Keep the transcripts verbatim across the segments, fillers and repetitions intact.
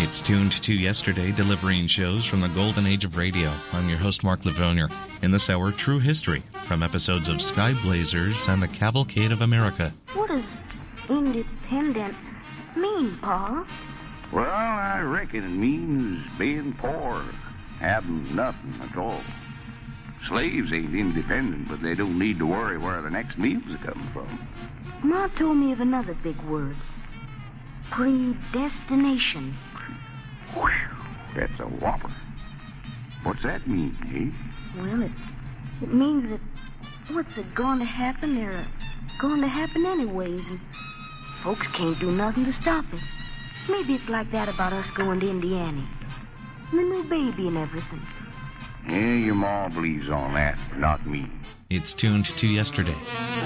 It's tuned to yesterday, delivering shows from the golden age of radio. I'm your host, Mark Lavonier. In this hour, True History, from episodes of Sky Blazers and the Cavalcade of America. What does independent mean, Pa? Well, I reckon it means being poor, having nothing at all. Slaves ain't independent, but they don't need to worry where the next meal's coming from. Ma told me of another big word. Predestination. Whew, that's a whopper. What's that mean, eh? Well, it, it means that what's it going to happen, they're going to happen anyways, and folks can't do nothing to stop it. Maybe it's like that about us going to Indiana. And the new baby and everything. Yeah, your ma believes on that, not me. It's tuned to yesterday.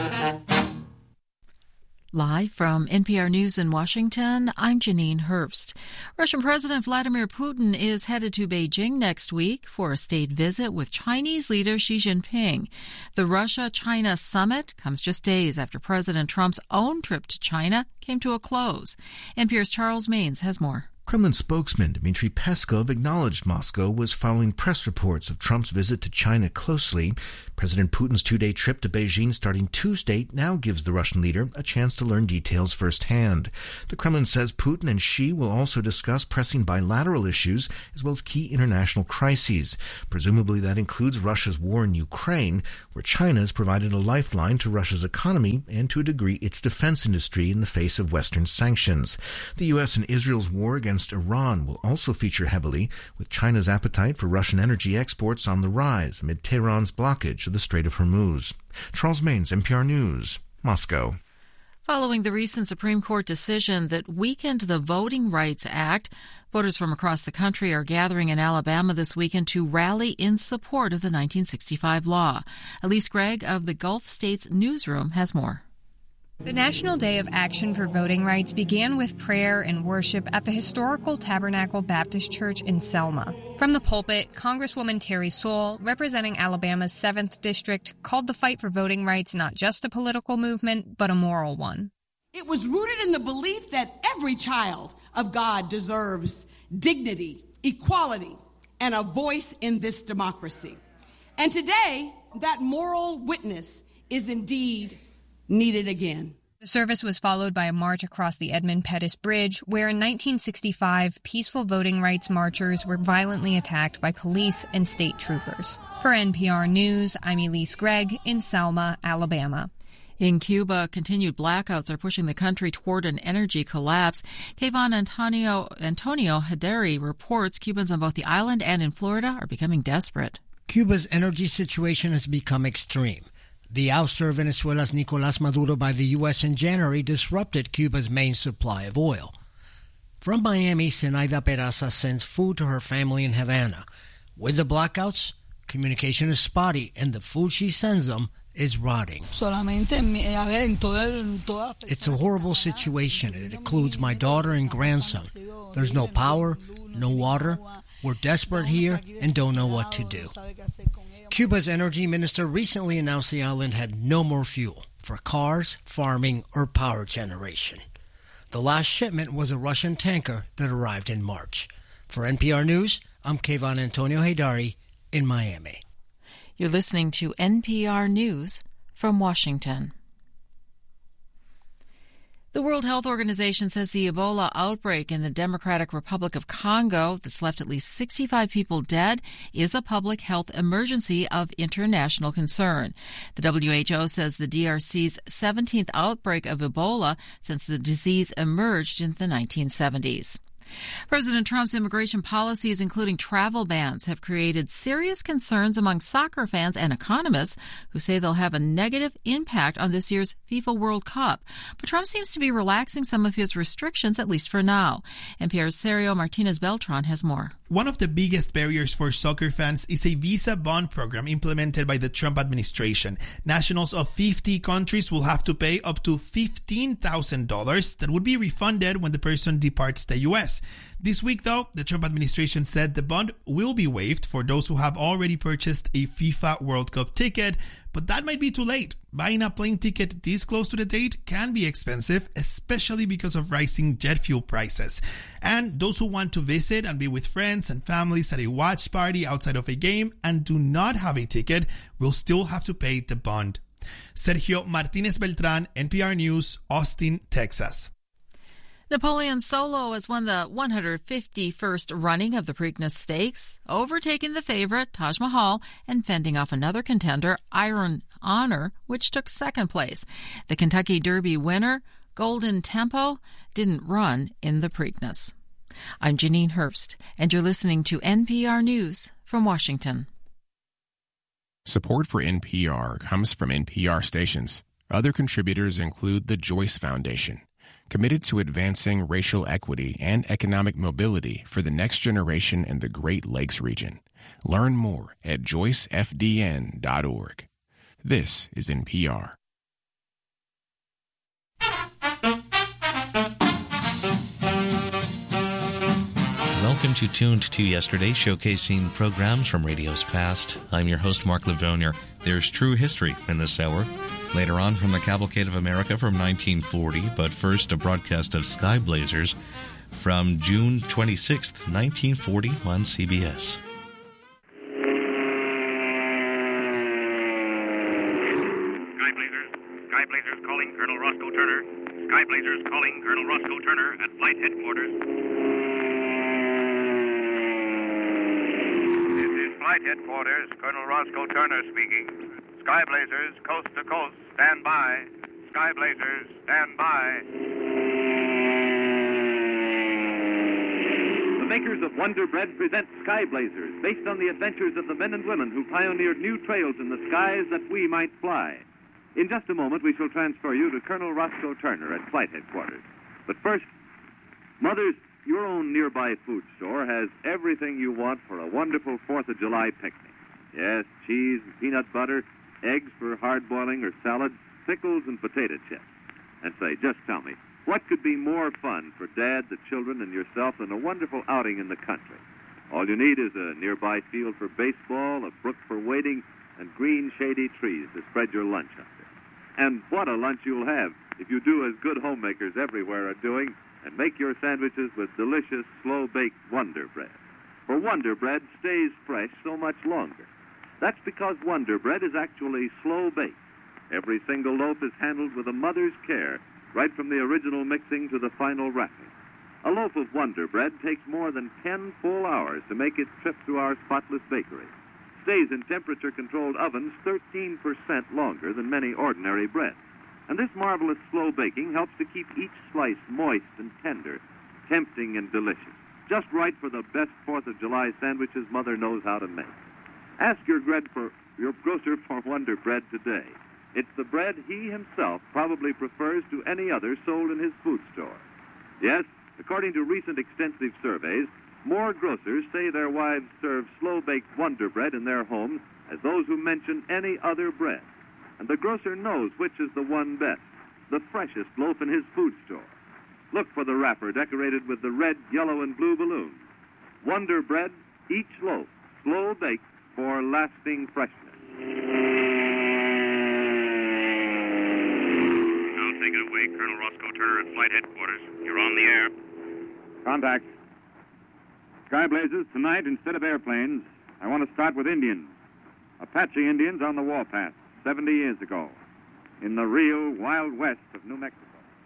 Live from N P R News in Washington, I'm Janine Herbst. Russian President Vladimir Putin is headed to Beijing next week for a state visit with Chinese leader Xi Jinping. The Russia-China summit comes just days after President Trump's own trip to China came to a close. N P R's Charles Maines has more. Kremlin spokesman Dmitry Peskov acknowledged Moscow was following press reports of Trump's visit to China closely. President Putin's two-day trip to Beijing starting Tuesday now gives the Russian leader a chance to learn details firsthand. The Kremlin says Putin and Xi will also discuss pressing bilateral issues as well as key international crises. Presumably that includes Russia's war in Ukraine, where China has provided a lifeline to Russia's economy and to a degree its defense industry in the face of Western sanctions. The U S and Israel's war against Iran will also feature heavily, with China's appetite for Russian energy exports on the rise amid Tehran's blockage of the Strait of Hormuz. Charles Maines, N P R News, Moscow. Following the recent Supreme Court decision that weakened the Voting Rights Act, voters from across the country are gathering in Alabama this weekend to rally in support of the nineteen sixty-five law. Elise Gregg of the Gulf States Newsroom has more. The National Day of Action for Voting Rights began with prayer and worship at the historical Tabernacle Baptist Church in Selma. From the pulpit, Congresswoman Terry Sewell, representing Alabama's seventh District, called the fight for voting rights not just a political movement, but a moral one. It was rooted in the belief that every child of God deserves dignity, equality, and a voice in this democracy. And today, that moral witness is indeed needed again. The service was followed by a march across the Edmund Pettus Bridge, where in nineteen sixty-five, peaceful voting rights marchers were violently attacked by police and state troopers. For N P R News, I'm Elise Gregg in Selma, Alabama. In Cuba, continued blackouts are pushing the country toward an energy collapse. Kayvon Antonio, Antonio Hederi reports Cubans on both the island and in Florida are becoming desperate. Cuba's energy situation has become extreme. The ouster of Venezuela's Nicolás Maduro by the U S in January disrupted Cuba's main supply of oil. From Miami, Zenaida Peraza sends food to her family in Havana. With the blackouts, communication is spotty, and the food she sends them is rotting. It's a horrible situation. It includes my daughter and grandson. There's no power, no water. We're desperate here and don't know what to do. Cuba's energy minister recently announced the island had no more fuel for cars, farming, or power generation. The last shipment was a Russian tanker that arrived in March. For N P R News, I'm Kayvon Antonio Hedari in Miami. You're listening to N P R News from Washington. The World Health Organization says the Ebola outbreak in the Democratic Republic of Congo that's left at least sixty-five people dead is a public health emergency of international concern. The W H O says the D R C's seventeenth outbreak of Ebola since the disease emerged in the nineteen seventies. President Trump's immigration policies, including travel bans, have created serious concerns among soccer fans and economists who say they'll have a negative impact on this year's FIFA World Cup. But Trump seems to be relaxing some of his restrictions, at least for now. N P R's Sergio Martinez-Beltran has more. One of the biggest barriers for soccer fans is a visa bond program implemented by the Trump administration. Nationals of fifty countries will have to pay up to fifteen thousand dollars that would be refunded when the person departs the U S. U S. This week, though, the Trump administration said the bond will be waived for those who have already purchased a FIFA World Cup ticket, but that might be too late. Buying a plane ticket this close to the date can be expensive, especially because of rising jet fuel prices. And those who want to visit and be with friends and families at a watch party outside of a game and do not have a ticket will still have to pay the bond. Sergio Martinez Beltran, N P R News, Austin, Texas. Napoleon Solo has won the one hundred fifty-first running of the Preakness Stakes, overtaking the favorite, Taj Mahal, and fending off another contender, Iron Honor, which took second place. The Kentucky Derby winner, Golden Tempo, didn't run in the Preakness. I'm Janine Herbst, and you're listening to N P R News from Washington. Support for N P R comes from N P R stations. Other contributors include the Joyce Foundation, committed to advancing racial equity and economic mobility for the next generation in the Great Lakes region. Learn more at joyce f d n dot org. This is N P R. Welcome to Tuned to Yesterday, showcasing programs from radio's past. I'm your host, Mark Livonia. There's true history in this hour. Later on, from the Cavalcade of America from nineteen forty, but first, a broadcast of Sky Blazers from June twenty-sixth, nineteen forty on C B S. Sky Blazers, Sky Blazers calling Colonel Roscoe Turner. Sky Blazers calling Colonel Roscoe Turner at flight headquarters. This is flight headquarters, Colonel Roscoe Turner speaking. Sky Blazers, coast to coast, stand by. Sky Blazers, stand by. The makers of Wonder Bread present Sky Blazers, based on the adventures of the men and women who pioneered new trails in the skies that we might fly. In just a moment, we shall transfer you to Colonel Roscoe Turner at flight headquarters. But first, mothers, your own nearby food store has everything you want for a wonderful fourth of July picnic. Yes, cheese and peanut butter, eggs for hard-boiling or salad, pickles and potato chips. And say, just tell me, what could be more fun for Dad, the children, and yourself than a wonderful outing in the country? All you need is a nearby field for baseball, a brook for wading, and green, shady trees to spread your lunch under. And what a lunch you'll have if you do as good homemakers everywhere are doing and make your sandwiches with delicious, slow-baked Wonder Bread. For Wonder Bread stays fresh so much longer. That's because Wonder Bread is actually slow-baked. Every single loaf is handled with a mother's care, right from the original mixing to the final wrapping. A loaf of Wonder Bread takes more than ten full hours to make its trip to our spotless bakery. Stays in temperature-controlled ovens thirteen percent longer than many ordinary breads. And this marvelous slow baking helps to keep each slice moist and tender, tempting and delicious, just right for the best fourth of July sandwiches Mother knows how to make. Ask your, bread for, your grocer for Wonder Bread today. It's the bread he himself probably prefers to any other sold in his food store. Yes, according to recent extensive surveys, more grocers say their wives serve slow-baked Wonder Bread in their homes as those who mention any other bread. And the grocer knows which is the one best, the freshest loaf in his food store. Look for the wrapper decorated with the red, yellow, and blue balloons. Wonder Bread, each loaf, slow-baked, for lasting freshness. Now take it away, Colonel Roscoe Turner at flight headquarters. You're on the air. Contact. Sky Blazers, tonight, instead of airplanes, I want to start with Indians. Apache Indians on the warpath, seventy years ago, in the real Wild West of New Mexico.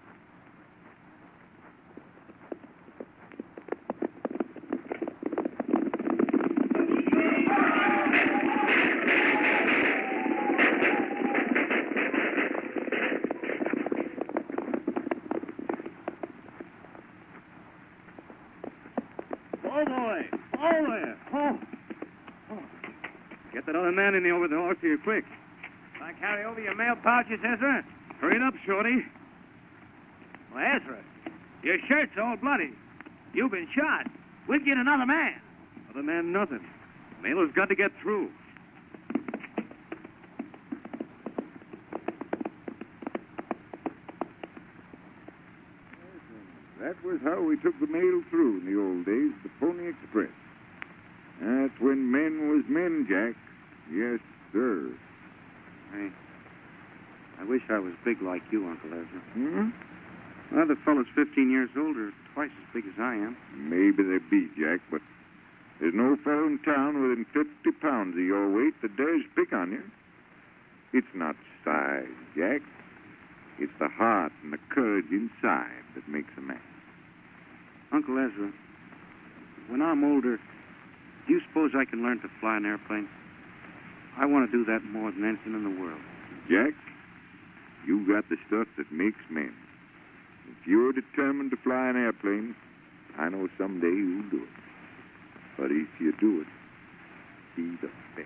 Oh, boy. Oh, there. Oh. Oh. Get that other man in there with the horse here, quick. I carry over your mail pouches, Ezra? Hurry it up, Shorty. Well, Ezra, your shirt's all bloody. You've been shot. We'll get another man. Other man, nothing. Mail has got to get through. That was was how we took the mail through in the old days, the Pony Express. That's when men was men, Jack. Yes, sir. Hey, I wish I was big like you, Uncle Ezra. Hmm? Other fellas fifteen years older are twice as big as I am. Maybe they be, Jack, but there's no fellow in town within fifty pounds of your weight that dares pick on you. It's not size, Jack. It's the heart and the courage inside that makes a man. Uncle Ezra, when I'm older, do you suppose I can learn to fly an airplane? I want to do that more than anything in the world. Jack, you got the stuff that makes men. If you're determined to fly an airplane, I know someday you'll do it. But if you do it, be the best.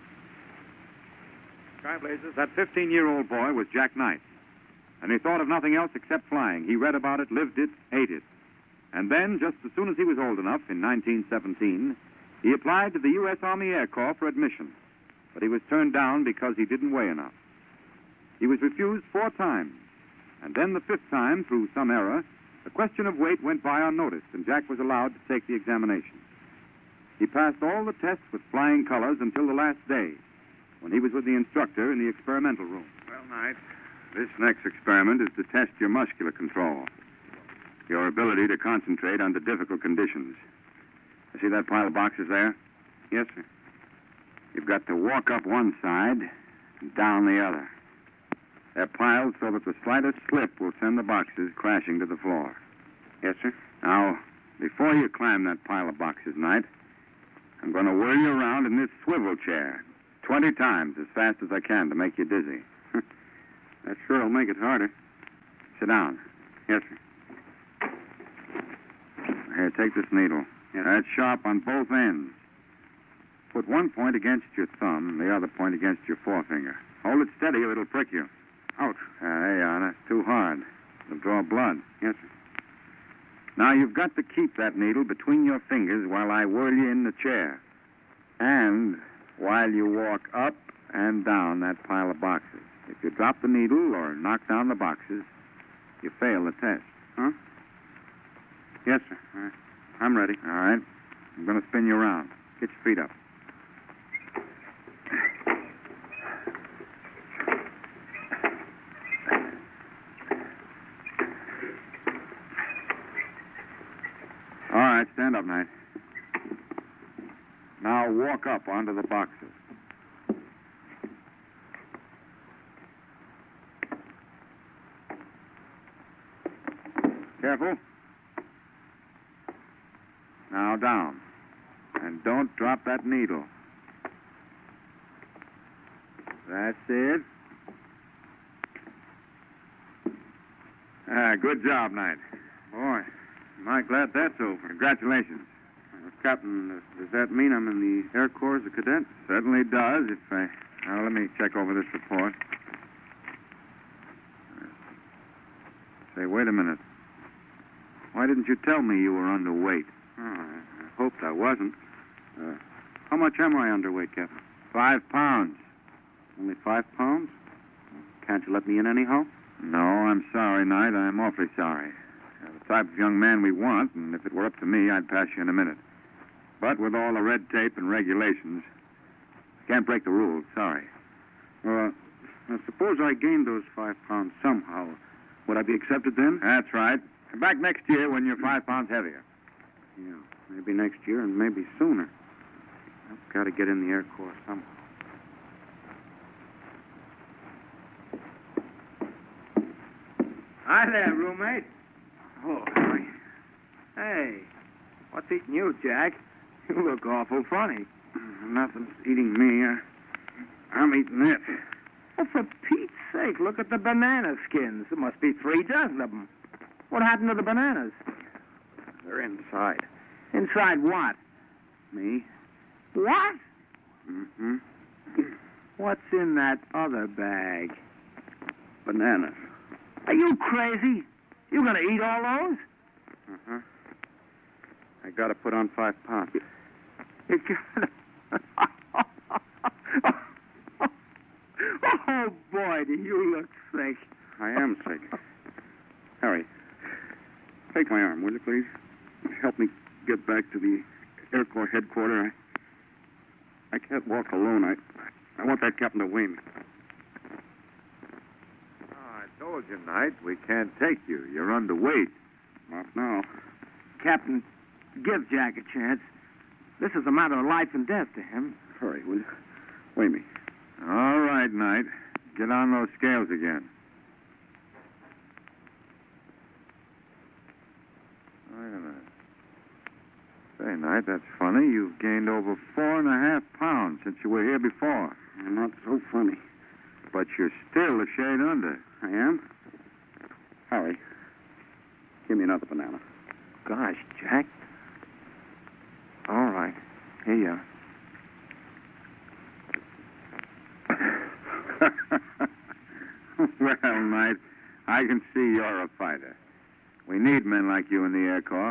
Sky Blazers, that fifteen-year-old boy was Jack Knight. And he thought of nothing else except flying. He read about it, lived it, ate it. And then, just as soon as he was old enough, in nineteen seventeen, he applied to the U S Army Air Corps for admission. But he was turned down because he didn't weigh enough. He was refused four times. And then the fifth time, through some error, the question of weight went by unnoticed, and Jack was allowed to take the examination. He passed all the tests with flying colors until the last day, when he was with the instructor in the experimental room. Well, Knight, this next experiment is to test your muscular control, your ability to concentrate under difficult conditions. You see that pile of boxes there? Yes, sir. You've got to walk up one side and down the other. They're piled so that the slightest slip will send the boxes crashing to the floor. Yes, sir. Now, before you climb that pile of boxes, Knight, I'm going to whirl you around in this swivel chair twenty times as fast as I can to make you dizzy. That sure will make it harder. Sit down. Yes, sir. Here, take this needle. Yes. That's sharp on both ends. Put one point against your thumb, the other point against your forefinger. Hold it steady or it'll prick you. Ouch. Uh, there you are. That's too hard. It'll draw blood. Yes, sir. Now, you've got to keep that needle between your fingers while I whirl you in the chair. And while you walk up and down that pile of boxes. If you drop the needle or knock down the boxes, you fail the test. Huh? Yes, sir. All right. I'm ready. All right. I'm going to spin you around. Get your feet up. All right, stand up, Knight. Now walk up onto the boxes. Careful. Now down. And don't drop that needle. That's it. Ah, good job, Knight. Boy, am I glad that's over. Congratulations. Uh, Captain, uh, does that mean I'm in the Air Corps as a cadet? Certainly does. If I... Now, let me check over this report. Say, wait a minute. Why didn't you tell me you were underweight? Oh, I, I hoped I wasn't. Uh, how much am I underweight, Captain? Five pounds. Only five pounds? Can't you let me in anyhow? No, I'm sorry, Knight. I'm awfully sorry. You're the type of young man we want, and if it were up to me, I'd pass you in a minute. But with all the red tape and regulations, you can't break the rules. Sorry. Well, uh, suppose I gained those five pounds somehow. Would I be accepted then? That's right. Come back next year when you're five pounds heavier. Yeah, maybe next year and maybe sooner. I've got to get in the Air Corps somehow. Hi there, roommate. Oh, Harry. Hey, what's eating you, Jack? You look awful funny. Nothing's eating me. Uh, I'm eating it. Well, for Pete's sake, look at the banana skins. There must be three dozen of them. What happened to the bananas? They're inside. Inside what? Me? What? Mm-hmm. What's in that other bag? Bananas. Are you crazy? You gonna eat all those? Uh-huh. I gotta put on five pounds. You gotta... Oh, boy, do you look sick. I am sick. Harry, Take my arm, will you, please? Help me get back to the Air Corps headquarters. I, I can't walk alone. I, I want that captain to weigh me. Oh, I told you, Knight, we can't take you. You're underweight. Not now. Captain, give Jack a chance. This is a matter of life and death to him. Hurry, will you? Weigh me. All right, Knight. Get on those scales again. Wait a minute. Say, Knight, that's funny. You've gained over four and a half pounds since you were here before. Not so funny. But you're still a shade under. I am? Harry, give me another banana. Gosh, Jack. All right. Here you are. Well, Knight, I can see you're a fighter. We need men like you in the Air Corps.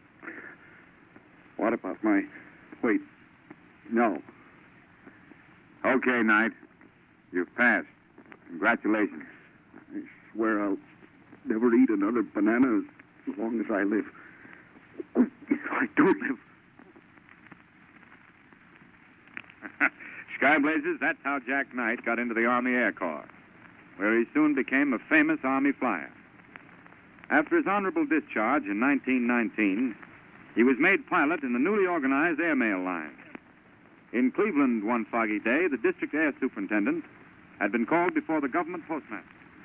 What about my... Wait. No. Okay, Knight. You've passed. Congratulations. I swear I'll never eat another banana as long as I live. If I don't live... Sky Blazers, that's how Jack Knight got into the Army Air Corps, where he soon became a famous Army flyer. After his honorable discharge in nineteen nineteen, he was made pilot in the newly organized airmail line. In Cleveland one foggy day, the district air superintendent had been called before the government postmaster.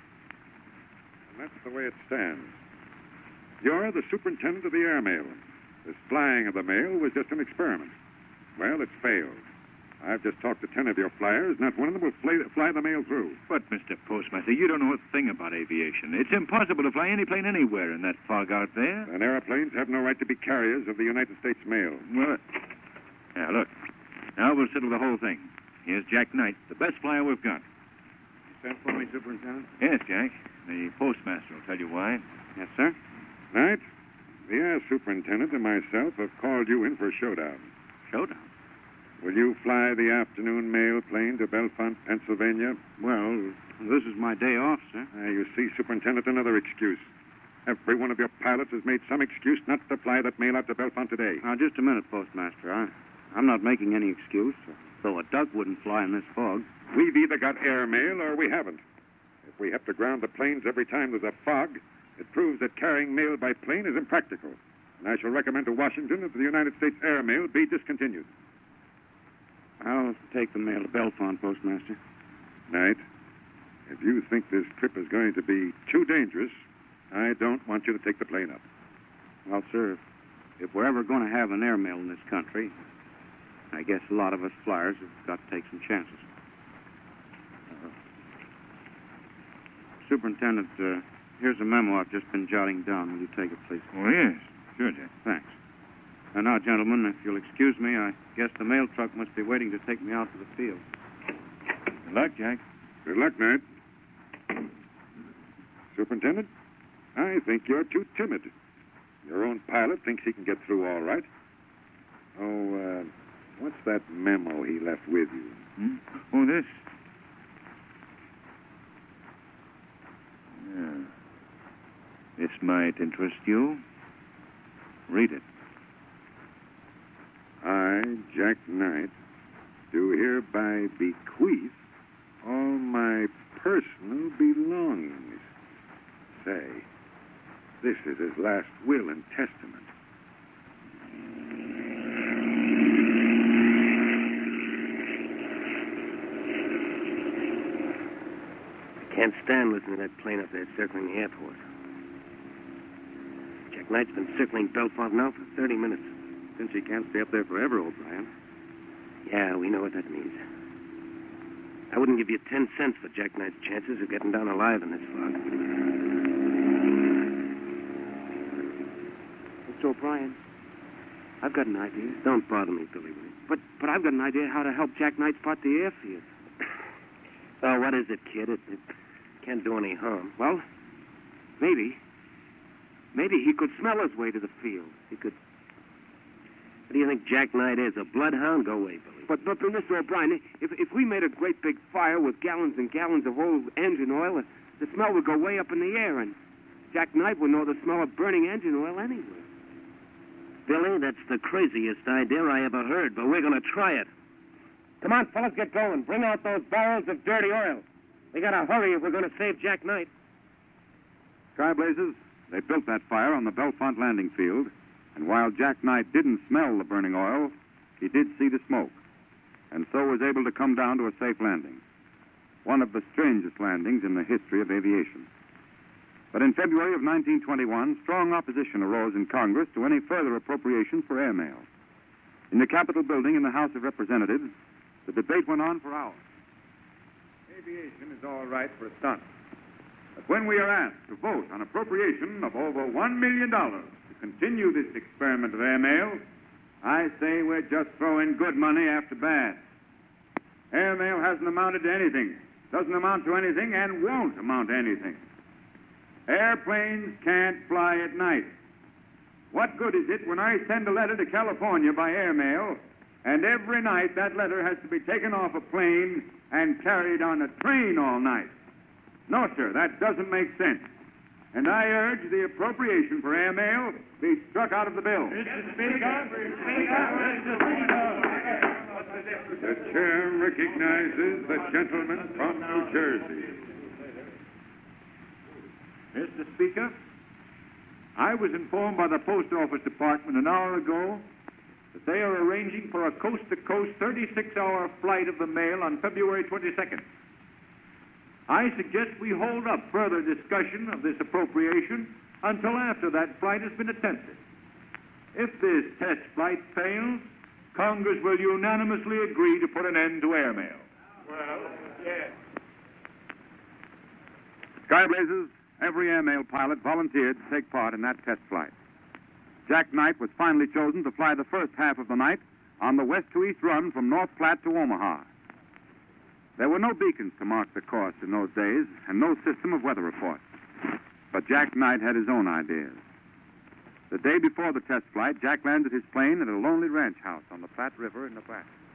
And that's the way it stands. You're the superintendent of the airmail. This flying of the mail was just an experiment. Well, it's failed. I've just talked to ten of your flyers. Not one of them will fly, fly the mail through. But, Mister Postmaster, you don't know a thing about aviation. It's impossible to fly any plane anywhere in that fog out there. And airplanes have no right to be carriers of the United States mail. Well, now, look. Now we'll settle the whole thing. Here's Jack Knight, the best flyer we've got. Sent for me, Superintendent? Yes, Jack. The postmaster will tell you why. Yes, sir. Knight, the air superintendent and myself have called you in for a showdown. Showdown? Will you fly the afternoon mail plane to Bellefonte, Pennsylvania? Well, this is my day off, sir. Uh, you see, Superintendent, another excuse. Every one of your pilots has made some excuse not to fly that mail out to Bellefonte today. Now, just a minute, Postmaster. I, I'm not making any excuse, though a duck wouldn't fly in this fog. We've either got air mail or we haven't. If we have to ground the planes every time there's a fog, it proves that carrying mail by plane is impractical. And I shall recommend to Washington that the United States air mail be discontinued. I'll take the mail to Bellefonte, Postmaster. Knight, if you think this trip is going to be too dangerous, I don't want you to take the plane up. Well, sir, if we're ever going to have an airmail in this country, I guess a lot of us flyers have got to take some chances. Uh, Superintendent, uh, here's a memo I've just been jotting down. Will you take it, please? Oh, yes. Sure, Jack. Thanks. And now, gentlemen, if you'll excuse me, I guess the mail truck must be waiting to take me out to the field. Good luck, Jack. Good luck, Knight. Superintendent, I think you're too timid. Your own pilot thinks he can get through all right. Oh, uh, what's that memo he left with you? Hmm? Oh, this. Yeah. This might interest you. Read it. I, Jack Knight, do hereby bequeath all my personal belongings. Say, this is his last will and testament. I can't stand listening to that plane up there circling the airport. Jack Knight's been circling Bellefonte now for thirty minutes. Since he can't stay up there forever, O'Brien. Yeah, we know what that means. I wouldn't give you ten cents for Jack Knight's chances of getting down alive in this fog. Mister O'Brien, I've got an idea. Don't bother me, Billy. But but I've got an idea how to help Jack Knight spot the airfield. Oh, what is it, kid? It, it can't do any harm. Well, maybe. Maybe he could smell his way to the field. He could... What do you think Jack Knight is, a bloodhound? Go away, Billy. But, but, but Mister O'Brien, if, if we made a great big fire with gallons and gallons of old engine oil, the smell would go way up in the air, and Jack Knight would know the smell of burning engine oil anywhere. Billy, that's the craziest idea I ever heard, but we're going to try it. Come on, fellas, get going. Bring out those barrels of dirty oil. We got to hurry if we're going to save Jack Knight. Sky Blazers, they built that fire on the Bellefonte landing field, and while Jack Knight didn't smell the burning oil, he did see the smoke, and so was able to come down to a safe landing. One of the strangest landings in the history of aviation. But in February of nineteen twenty-one, strong opposition arose in Congress to any further appropriations for airmail. In the Capitol building in the House of Representatives, the debate went on for hours. Aviation is all right for a stunt. But when we are asked to vote on appropriation of over one million dollars to continue this experiment of airmail, I say we're just throwing good money after bad. Airmail hasn't amounted to anything, doesn't amount to anything, and won't amount to anything. Airplanes can't fly at night. What good is it when I send a letter to California by airmail, and every night that letter has to be taken off a plane and carried on a train all night? No, sir, that doesn't make sense. And I urge the appropriation for airmail be struck out of the bill. Mister Speaker, the chair recognizes the gentleman from New Jersey. Mister Speaker, I was informed by the Post Office Department an hour ago that they are arranging for a coast-to-coast thirty-six hour flight of the mail on February twenty-second. I suggest we hold up further discussion of this appropriation until after that flight has been attempted. If this test flight fails, Congress will unanimously agree to put an end to airmail. Well, yes. Sky Blazers, every airmail pilot volunteered to take part in that test flight. Jack Knight was finally chosen to fly the first half of the night on the west to east run from North Platte to Omaha. There were no beacons to mark the course in those days, and no system of weather reports. But Jack Knight had his own ideas. The day before the test flight, Jack landed his plane at a lonely ranch house on the Platte River in Nebraska.